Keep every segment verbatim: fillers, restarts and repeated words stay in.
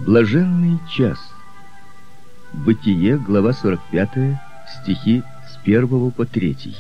Блаженный час. Бытие, глава сорок пятая, стихи с первого по третий.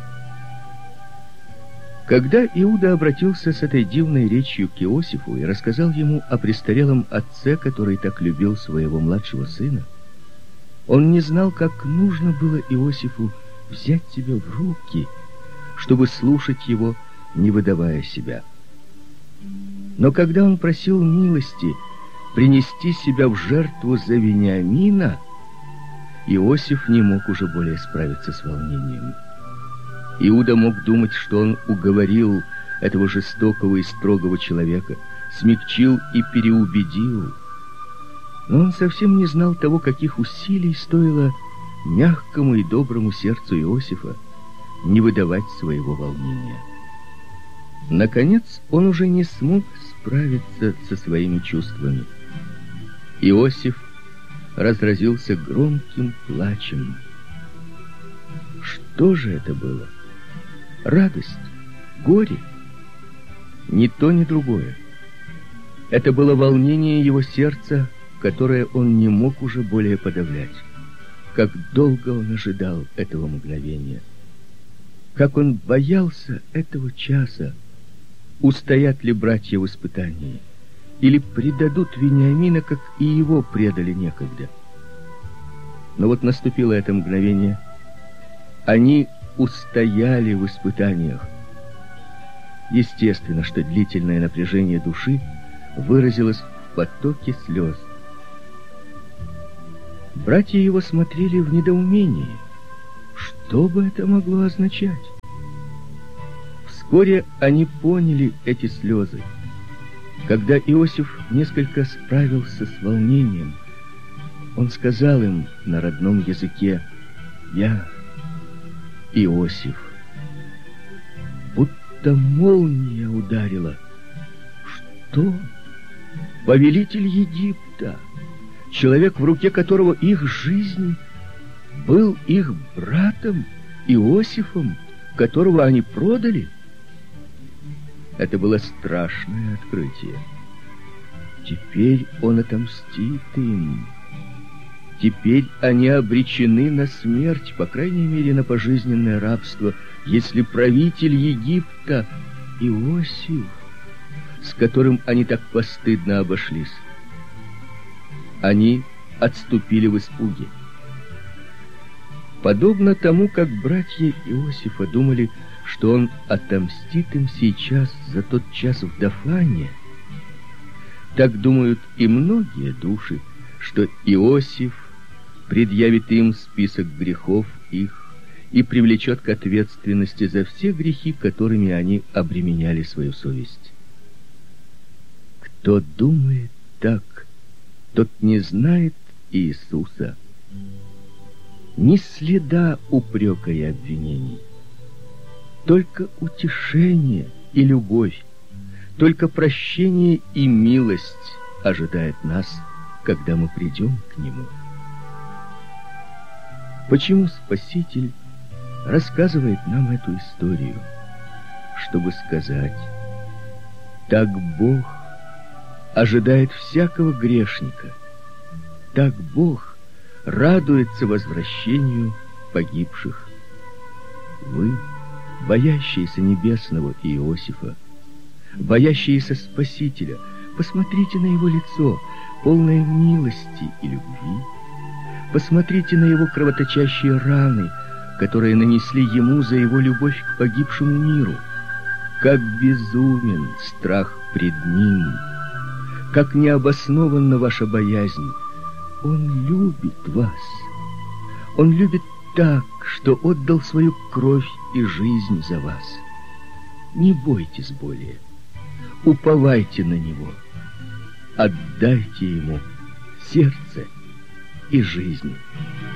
Когда Иуда обратился с этой дивной речью к Иосифу и рассказал ему о престарелом отце, который так любил своего младшего сына, он не знал, как нужно было Иосифу взять себя в руки, чтобы слушать его, не выдавая себя. Но когда он просил милости принести себя в жертву за Вениамина, Иосиф не мог уже более справиться с волнением. Иуда мог думать, что он уговорил этого жестокого и строгого человека, смягчил и переубедил. Но он совсем не знал того, каких усилий стоило мягкому и доброму сердцу Иосифа не выдавать своего волнения. Наконец, он уже не смог справиться со своими чувствами. Иосиф разразился громким плачем. Что же это было? Радость? Горе? Ни то, ни другое. Это было волнение его сердца, которое он не мог уже более подавлять. Как долго он ожидал этого мгновения. Как он боялся этого часа. Устоят ли братья в испытании? Или предадут Вениамина, как и его предали некогда? Но вот наступило это мгновение. Они устояли в испытаниях. Естественно, что длительное напряжение души выразилось в потоке слез. Братья его смотрели в недоумении. Что бы это могло означать? Вскоре они поняли эти слезы. Когда Иосиф несколько справился с волнением, он сказал им на родном языке: «Я Иосиф». Будто молния ударила. Что? Повелитель Египта, человек, в руке которого их жизнь, был их братом Иосифом, которого они продали? Это было страшное открытие. Теперь он отомстит им. Теперь они обречены на смерть, по крайней мере, на пожизненное рабство, если правитель Египта Иосиф, с которым они так постыдно обошлись. Они отступили в испуге. Подобно тому, как братья Иосифа думали, что он отомстит им сейчас за тот час в Дофане, так думают и многие души, что Иосиф предъявит им список грехов их и привлечет к ответственности за все грехи, которыми они обременяли свою совесть. Кто думает так, тот не знает Иисуса. Ни следа упрека и обвинений. Только утешение и любовь, только прощение и милость ожидает нас, когда мы придем к Нему. Почему Спаситель рассказывает нам эту историю? Чтобы сказать: так Бог ожидает всякого грешника, так Бог радуется возвращению погибших. Вы, боящиеся небесного Иосифа, боящиеся Спасителя, посмотрите на его лицо, полное милости и любви. Посмотрите на его кровоточащие раны, которые нанесли ему за его любовь к погибшему миру. Как безумен страх пред ним, как необоснованна ваша боязнь. Он любит вас. Он любит так, что отдал свою кровь и жизнь за вас. Не бойтесь более. Уповайте на Него. Отдайте Ему сердце и жизнь.